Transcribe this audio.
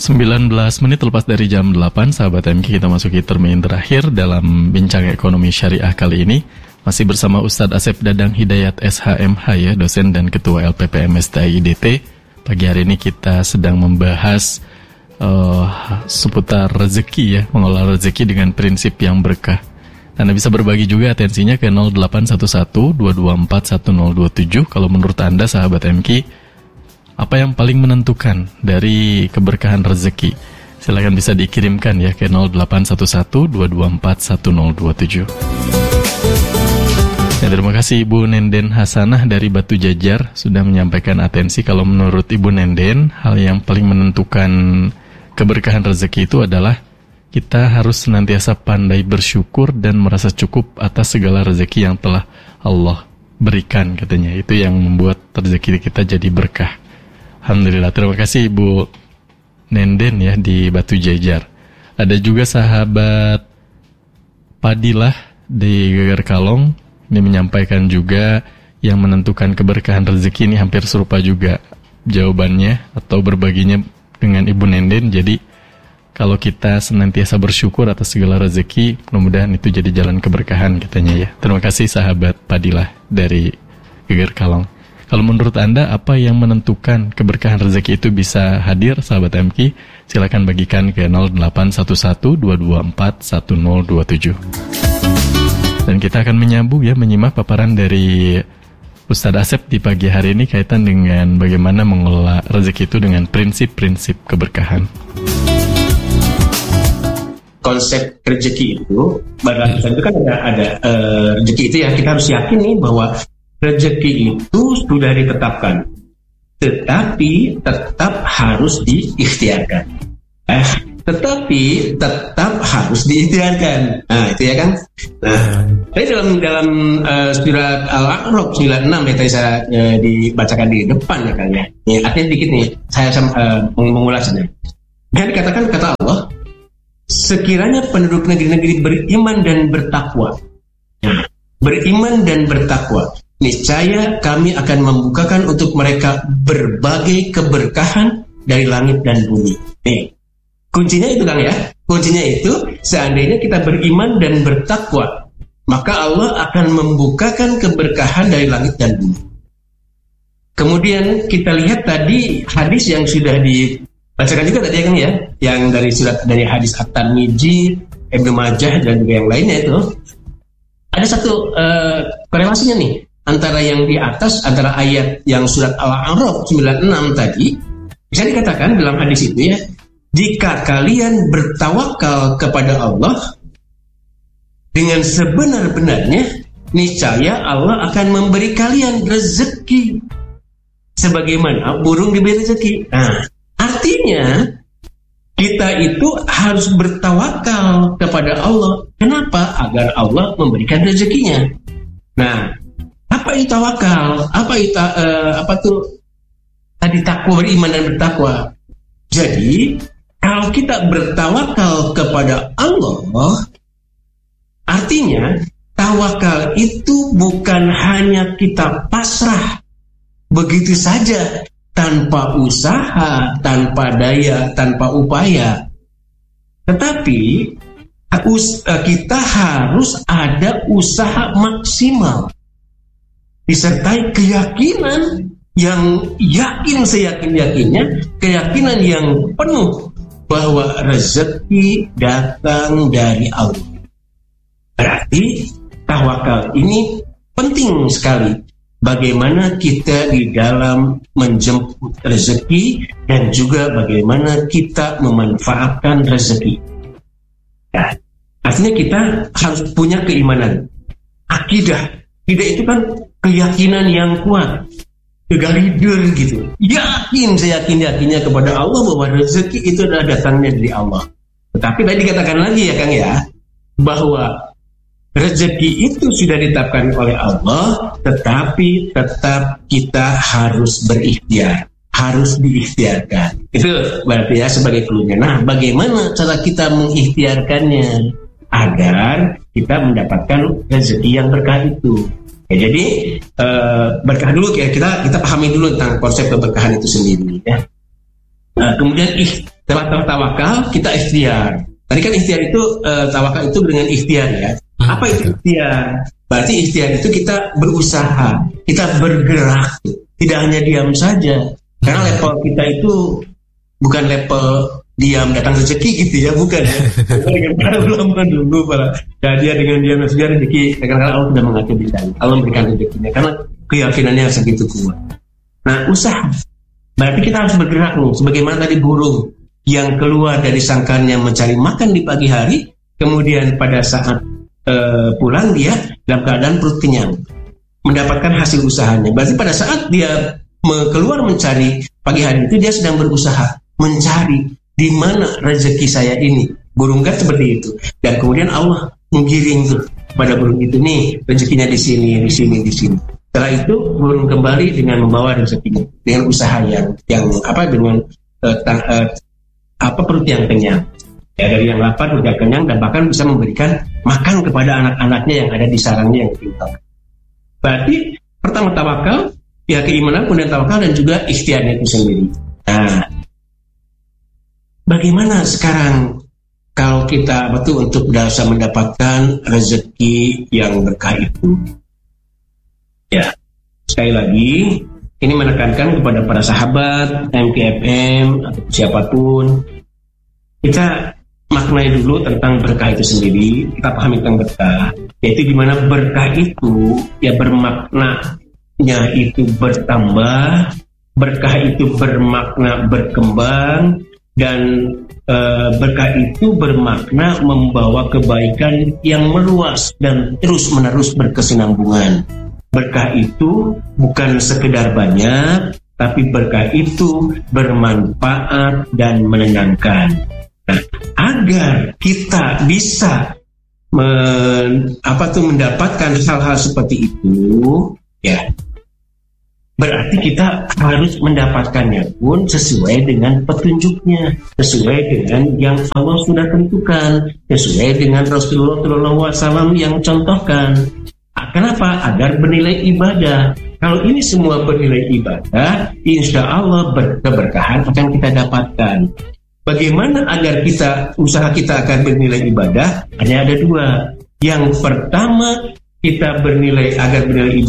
19 menit lepas dari jam 8, sahabat MK, kita masuki termin terakhir dalam bincang ekonomi syariah kali ini. Masih bersama Ustadz Asep Dadang Hidayat SHMH ya, dosen dan ketua LPPM STIDT. Pagi hari ini kita sedang membahas seputar rezeki ya, mengelola rezeki dengan prinsip yang berkah. Anda bisa berbagi juga atensinya ke 0811-224-1027. Kalau menurut Anda sahabat MK, apa yang paling menentukan dari keberkahan rezeki? Silakan bisa dikirimkan ya ke 0811-224-1027. Ya, terima kasih Ibu Nenden Hasanah dari Batu Jajar sudah menyampaikan atensi. Kalau menurut Ibu Nenden, hal yang paling menentukan keberkahan rezeki itu adalah kita harus senantiasa pandai bersyukur dan merasa cukup atas segala rezeki yang telah Allah berikan, katanya. Itu yang membuat rezeki kita jadi berkah. Alhamdulillah, terima kasih Ibu Nenden ya di Batu Jajar. Ada juga sahabat Padilah di Geger Kalong. Ini menyampaikan juga yang menentukan keberkahan rezeki ini hampir serupa juga jawabannya atau berbaginya dengan Ibu Nenden. Jadi kalau kita senantiasa bersyukur atas segala rezeki, mudah-mudahan itu jadi jalan keberkahan katanya ya. Terima kasih sahabat Padilah dari Geger Kalong. Kalau menurut Anda, apa yang menentukan keberkahan rezeki itu bisa hadir, sahabat MK? Silakan bagikan ke 0811-224-1027. Dan kita akan menyambung ya, menyimak paparan dari Ustadz Asep di pagi hari ini kaitan dengan bagaimana mengelola rezeki itu dengan prinsip-prinsip keberkahan. Konsep rezeki itu, itu kan ada rezeki itu ya, kita harus yakin nih bahwa rezeki itu sudah ditetapkan, tetapi tetap harus diikhtiarkan. Tetapi tetap harus diikhtiarkan. Nah, itu ya kan. Nah, tadi dalam surat Al-A'raf 96 ya, tadi saya dibacakan di depan ya kan ya. Artinya dikit nih, saya mengulasnya. Dan dikatakan kata Allah, sekiranya penduduk negeri-negeri beriman dan bertakwa. Nah, beriman dan bertakwa, niscaya kami akan membukakan untuk mereka berbagai keberkahan dari langit dan bumi. Nih, kuncinya itu Kang ya. Kuncinya itu seandainya kita beriman dan bertakwa, maka Allah akan membukakan keberkahan dari langit dan bumi. Kemudian kita lihat tadi hadis yang sudah dibacakan juga tadi ya Kang ya, yang dari hadis At-Tirmidzi, Ibnu Majah dan juga yang lainnya itu. Ada satu korelasinya nih antara yang di atas, antara ayat yang surat Al-A'raf 96 tadi. Bisa dikatakan dalam hadis itu ya, jika kalian bertawakal kepada Allah dengan sebenar-benarnya, niscaya Allah akan memberi kalian rezeki sebagaimana burung diberi rezeki. Nah, artinya kita itu harus bertawakal kepada Allah. Kenapa? Agar Allah memberikan rezekinya. Nah, apa itu tawakal? Apa tuh tadi takwa, beriman dan bertakwa. Jadi kalau kita bertawakal kepada Allah, artinya tawakal itu bukan hanya kita pasrah begitu saja, tanpa usaha, tanpa daya, tanpa upaya. Tetapi kita harus ada usaha maksimal, disertai keyakinan yang yakin seyakin-yakinnya, keyakinan yang penuh bahwa rezeki datang dari Allah. Berarti tawakal ini penting sekali. Bagaimana kita di dalam menjemput rezeki dan juga bagaimana kita memanfaatkan rezeki. Nah, artinya kita harus punya keimanan, akidah. Akidah itu kan keyakinan yang kuat, tegalidur gitu. Yakin seyakin-yakinnya kepada Allah bahwa rezeki itu adalah datangnya dari Allah. Tetapi tadi dikatakan lagi ya Kang ya, bahwa rezeki itu sudah ditetapkan oleh Allah, tetapi tetap kita harus berikhtiar, harus diikhtiarkan. Itu berarti ya sebagai clue-nya. Nah, bagaimana cara kita mengikhtiarkannya agar kita mendapatkan rezeki yang berkah itu? Ya, jadi berkah dulu ya, kita pahami dulu tentang konsep keberkahan itu sendiri ya. Kemudian Setelah tawakal, kita ikhtiar. Tadi kan ikhtiar itu, tawakal itu dengan ikhtiar ya. Apa itu ikhtiar? Berarti ikhtiar itu kita berusaha, kita bergerak, tidak hanya diam saja. Karena level kita itu bukan level diam datang rezeki gitu ya, bukan ya. Para ulama dulu, dia dengan diam saja rezeki. Karena Allah sudah mengatur di sana, Allah memberikan rezekinya. Karena keyakinannya segitu kuat. Nah, usaha. Berarti kita harus bergerak nih, sebagaimana tadi burung yang keluar dari sangkarnya mencari makan di pagi hari, kemudian pada saat pulang dia dalam keadaan perut kenyang, mendapatkan hasil usahanya. Berarti pada saat dia keluar mencari pagi hari itu, dia sedang berusaha mencari di mana rezeki saya ini. Burung kan seperti itu. Dan kemudian Allah menggiring tuh pada burung itu, nih rezekinya di sini, di sini, di sini. Setelah itu burung kembali dengan membawa rezekinya dengan usaha yang dengan perut yang kenyang. Ya, dari yang lapar udah kenyang dan bahkan bisa memberikan makan kepada anak-anaknya yang ada di sarangnya yang pintar. Berarti pertama tawakal, ya keimanan, kemudian tawakal dan juga ikhtiarnya itu sendiri. Nah, bagaimana sekarang kalau kita untuk bisa mendapatkan rezeki yang berkah itu? Ya, sekali lagi ini menekankan kepada para sahabat, MKFM atau siapapun, kita maknai dulu tentang berkah itu sendiri. Kita pahami tentang berkah, yaitu di mana berkah itu ya bermaknanya itu bertambah, berkah itu bermakna berkembang, dan berkah itu bermakna membawa kebaikan yang meluas dan terus-menerus berkesinambungan. Berkah itu bukan sekedar banyak, tapi berkah itu bermanfaat dan menyenangkan. Nah, agar kita bisa mendapatkan hal-hal seperti itu, ya berarti kita harus mendapatkannya pun sesuai dengan petunjuknya, sesuai dengan yang Allah sudah tentukan, sesuai dengan Rasulullah SAW yang contohkan. Kenapa? Agar bernilai ibadah. Kalau ini semua bernilai ibadah, insya Allah keberkahan akan kita dapatkan. Bagaimana agar usaha kita akan bernilai ibadah? Hanya ada dua. Yang pertama, kita agar bernilai ibadah